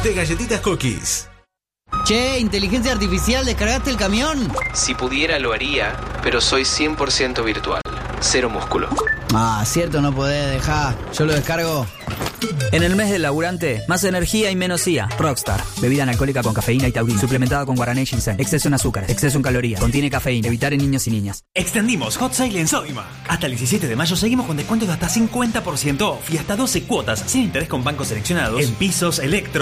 de Galletitas Cookies. Che, inteligencia artificial, ¿descargaste el camión? Si pudiera lo haría, pero soy 100% virtual. Cero músculo. Ah, cierto, no podés dejar. Yo lo descargo. En el mes del laburante, más energía y menos IA. Rockstar. Bebida analcohólica con cafeína y taurina. Suplementada con guaraná y ginseng. Exceso en azúcar. Exceso en calorías. Contiene cafeína. Evitar en niños y niñas. Extendimos Hot Sale en Sodimac. Hasta el 17 de mayo seguimos con descuentos de hasta 50% off y hasta 12 cuotas sin interés con bancos seleccionados en pisos, electro,